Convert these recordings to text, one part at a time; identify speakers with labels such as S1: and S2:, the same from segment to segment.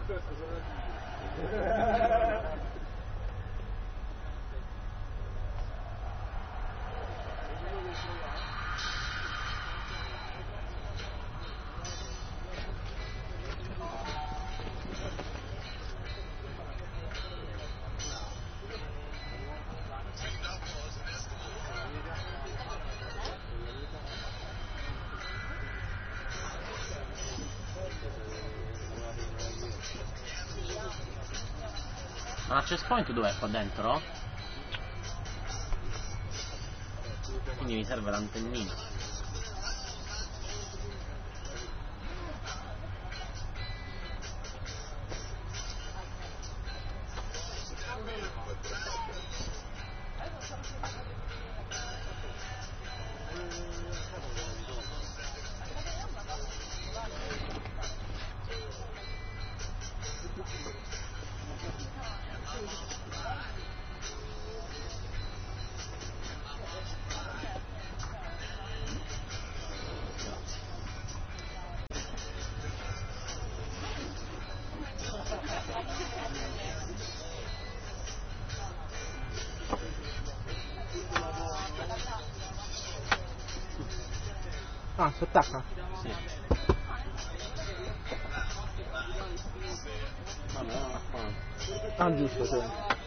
S1: Ma l'access point dov'è qua dentro? Quindi mi serve l'antennina.
S2: Ah, si attacca?
S1: Sì. Vabbè, non ha fatto.
S2: Ah, giusto, sì.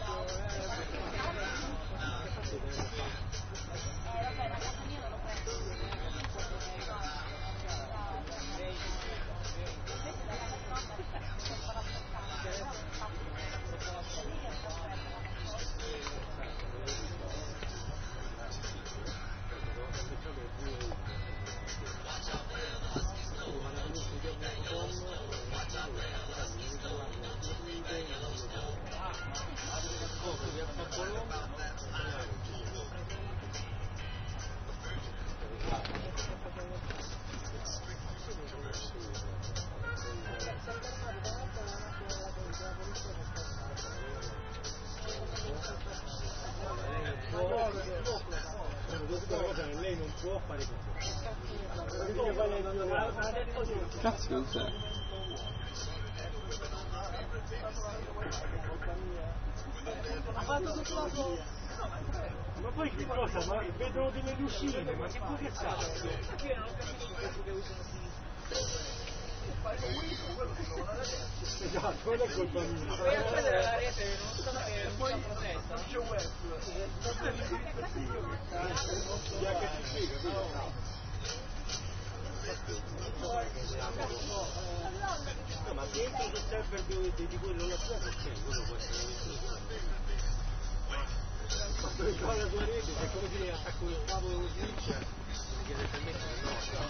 S3: Lei non può fare così.
S2: Cazzo cos'è?
S3: Ma poi che cosa? Ma vedono delle lucine, ma che cosa sta? Io non capisco perché usano esatto, non è colpa mia. Puoi accedere alla rete, non sta poi protetta, non c'è web. No, ma dentro sul server di quello là c'è, quello può essere ma dove fa la tua rete, se come dire attacco il cavo Switch, mi chiede permesso di no,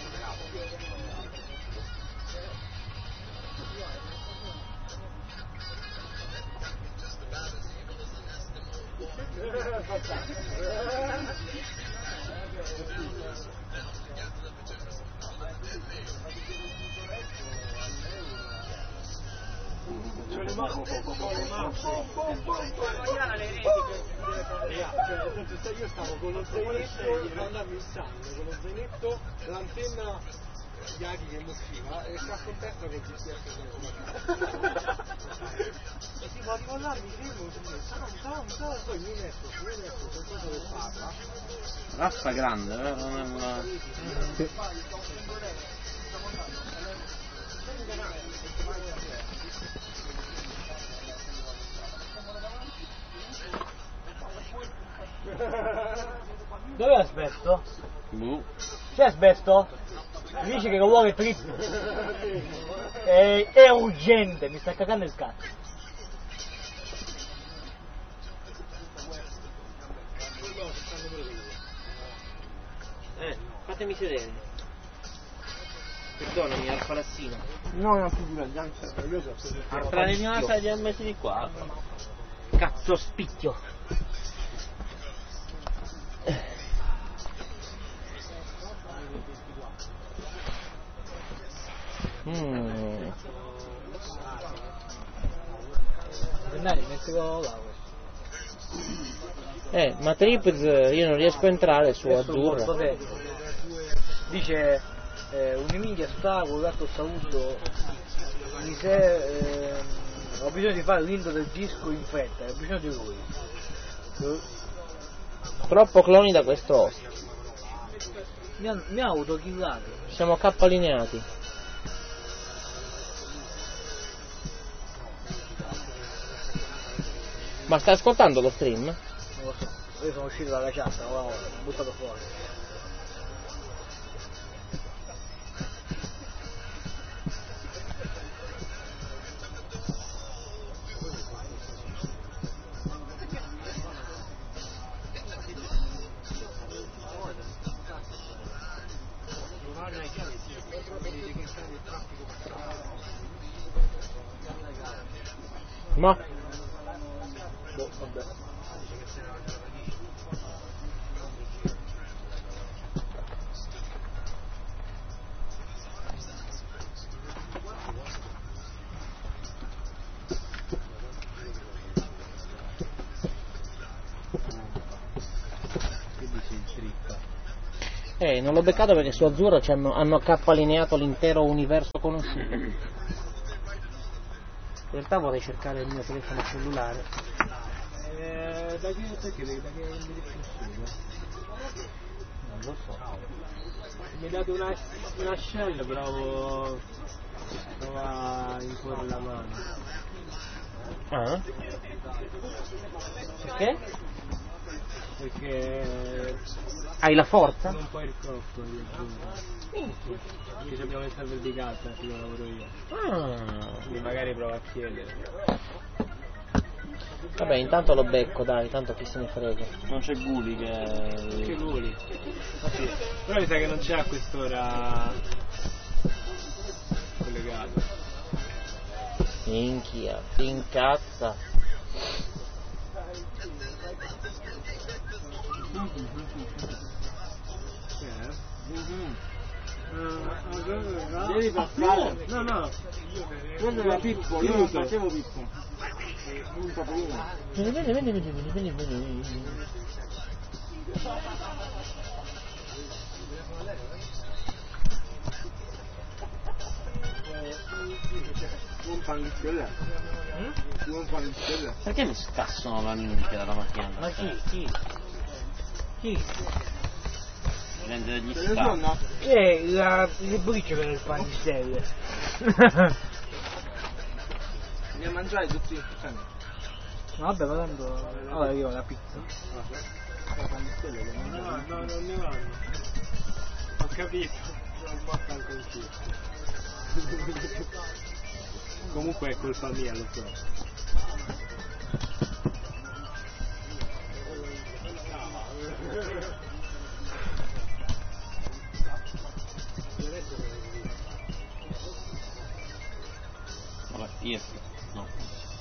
S3: c'è le mappe, io stavo con lo zainetto, andavo in sangue, con lo zainetto, l'antenna Yagi che mi usciva e il casco terra con GPS. Sì, ma arrivo là, mi fermo, poi mi metto, qualcosa che parla.
S1: Rassa grande, vero?
S2: Sì.
S3: Dov'è asbesto?
S1: C'è
S3: asbesto? Mi dici che lo vuole trip? È urgente, mi sta cagando il cazzo.
S1: Fatemi sedere. Perdonami, al palazzino.
S2: No, figurati, anche io
S1: Prendi una sedia e metti di qua.
S3: Cazzo spicchio.
S1: Ma Trips io non riesco a entrare su azzurro.
S3: Dice un'Emilia sta con l'altro saluto mi se
S4: Ho bisogno di fare l'intro del disco in fretta, ho bisogno di lui.
S1: Troppo cloni da questo host.
S4: Mi ha autokillato.
S1: Siamo K-allineati. Ma stai ascoltando lo stream?
S4: Non lo so. Io sono uscito dalla chat, l'ho buttato fuori.
S1: Ma
S2: Boh, vabbè.
S3: Che dici il trippa?
S1: non l'ho beccato perché su Azzurro hanno K-allineato l'intero universo conosciuto. In realtà vorrei cercare il mio telefono cellulare.
S3: Da che indirizzo sono?
S1: Non lo so.
S3: Mi ha dato una shell, provo a imporre la mano.
S1: Ah? Perché?
S3: Perché
S1: Hai la forza?
S3: sono un po' il cocco di Azzurro. Perché abbiamo il server di carta, ci lavoro io.
S1: Ah.
S3: Quindi magari provo a chiedere.
S1: Vabbè, intanto lo becco, dai, tanto chi se ne frega.
S5: Non c'è Guli
S3: Che
S5: che...
S3: voli. Sì. Però mi sa che non c'è a quest'ora collegato.
S1: Minchia, ti incazza.
S2: Devi passare.
S3: No.
S2: Quello era Pippo, io non facevo Pippo. Un paperino.
S1: Vieni.
S2: Non fanno di stella. Non fanno di stella.
S5: Perché mi scassano la minchia dalla macchina?
S4: Ma chi?
S5: Prende degli
S2: Te ne
S5: scassi.
S2: sono?
S4: Il briccio per il pane di stelle.
S2: Ne mangiare tutti.
S4: Vabbè, ma tanto... Allora io ho la pizza.
S3: No, non ne vanno. Ho capito. Non posso anche uscire. Comunque è colpa mia, lo so.
S5: Vabbè, io no.